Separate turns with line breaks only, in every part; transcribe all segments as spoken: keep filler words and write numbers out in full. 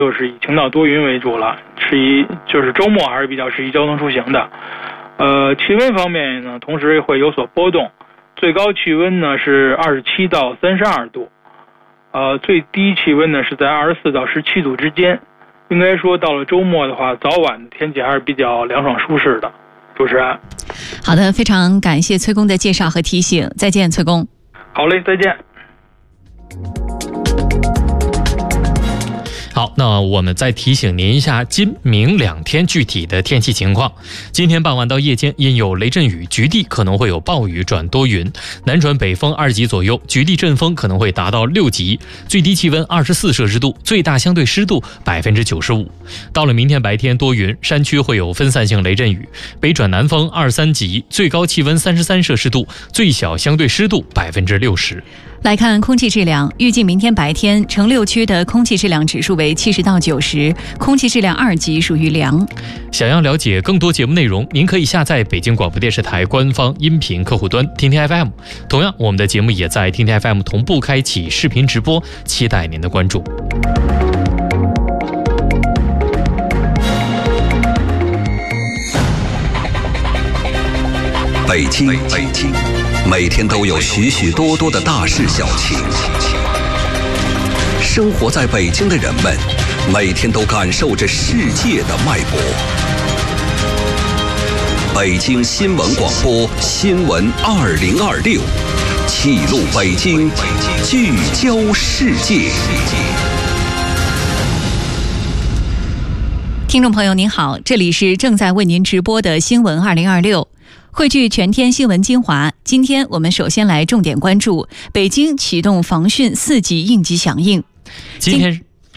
就是以晴到多云为主了，适宜就是周末还是比较适宜交通出行的。呃，气温方面呢，同时会有所波动，最高气温呢是二十七到三十二度，呃，最低气温呢是在二十四到十七度之间。应该说到了周末的话，早晚的天气还是比较凉爽舒适的。主持人，
好的，非常感谢崔工的介绍和提醒，再见，崔工。
好嘞，再见。
好，那我们再提醒您一下今明两天具体的天气情况。今天傍晚到夜间因有雷阵雨，局地可能会有暴雨转多云，南转北风二级左右，局地阵风可能会达到六级，最低气温二十四摄氏度，最大相对湿度百分之九十五。到了明天白天多云，山区会有分散性雷阵雨，北转南风二三级，最高气温三十三摄氏度，最小相对湿度百分之六十。
来看空气质量，预计明天白天城六区的空气质量指数为七十到九十，空气质量二级，属于良。
想要了解更多节目内容，您可以下载北京广播电视台官方音频客户端听听 F M。同样，我们的节目也在听听 F M 同步开启视频直播，期待您的关注。
北京，北京。每天都有许许多多的大事小情，生活在北京的人们每天都感受着世界的脉搏。北京新闻广播新闻二零二六，记录北京，聚焦世界。
听众朋友您好，这里是正在为您直播的新闻二零二六。汇聚全天新闻精华，今天我们首先来重点关注北京启动防汛四级应急响应。
今天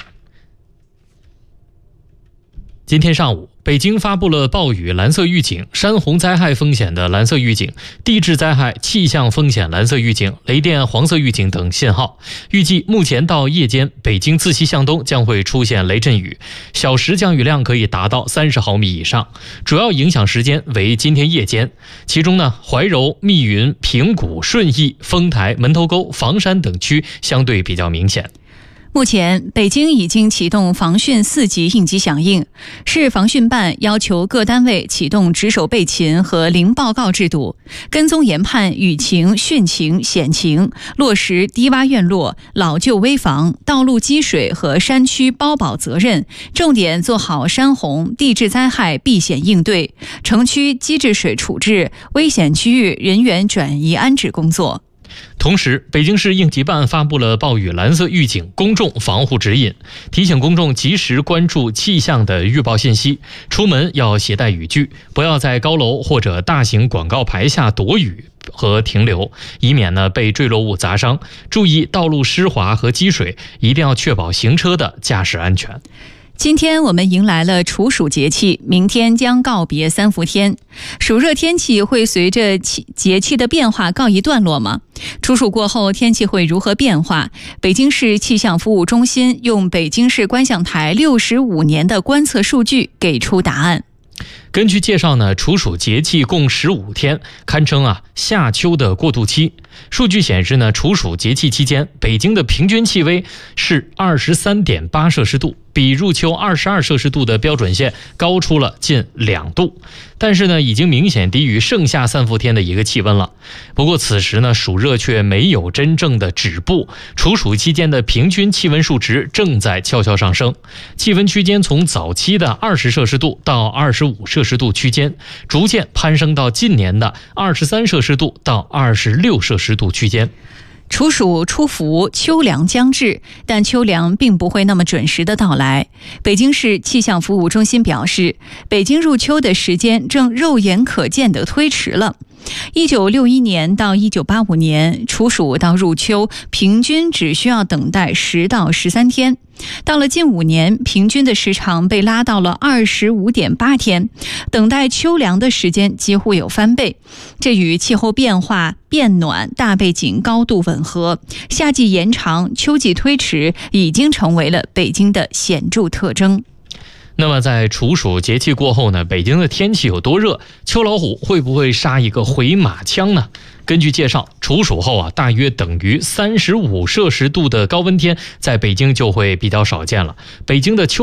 今天上午，北京发布了暴雨蓝色预警、山洪灾害风险的蓝色预警、地质灾害气象风险蓝色预警、雷电黄色预警等信号。预计目前到夜间，北京自西向东将会出现雷阵雨，小时降雨量可以达到三十毫米以上，主要影响时间为今天夜间。其中呢，怀柔、密云、平谷、顺义、丰台、门头沟、房山等区相对比较明显。
目前，北京已经启动防汛四级应急响应，市防汛办要求各单位启动值守备勤和零报告制度，跟踪研判雨情、汛情、险情，落实低洼院落、老旧危房、道路积水和山区包保责任，重点做好山洪、地质灾害避险应对，城区机制水处置、危险区域人员转移安置工作。
同时，北京市应急办发布了暴雨蓝色预警公众防护指引，提醒公众及时关注气象的预报信息，出门要携带雨具，不要在高楼或者大型广告牌下躲雨和停留，以免呢被坠落物砸伤。注意道路湿滑和积水，一定要确保行车的驾驶安全。
今天我们迎来了处暑节气，明天将告别三伏天。暑热天气会随着节气的变化告一段落吗？处暑过后天气会如何变化？北京市气象服务中心用北京市观象台六十五年的观测数据给出答案。
根据介绍呢，处暑节气共十五天，堪称啊夏秋的过渡期。数据显示呢，处暑节气期间，北京的平均气温是二十三点八摄氏度，比入秋二十二摄氏度的标准线高出了近两度。但是呢，已经明显低于盛夏三伏天的一个气温了。不过此时呢，暑热却没有真正的止步，处暑期间的平均气温数值正在悄悄上升，气温区间从早期的二十摄氏度到二十五摄氏度区间，逐渐攀升到近年的二十三摄氏度到二十六摄氏度区间。
处暑初伏，秋凉将至，但秋凉并不会那么准时的到来。北京市气象服务中心表示，北京入秋的时间正肉眼可见地推迟了。一九六一年到一九八五年，处暑到入秋平均只需要等待十到十三天，到了近五年，平均的时长被拉到了二十五点八天，等待秋凉的时间几乎有翻倍。这与气候变化、变暖大背景高度吻合，夏季延长、秋季推迟已经成为了北京的显著特征。
那么在处暑节气过后呢，北京的天气有多热？秋老虎会不会杀一个回马枪呢？根据介绍，处暑后啊，大约等于三十五摄氏度的高温天，在北京就会比较少见了。北京的秋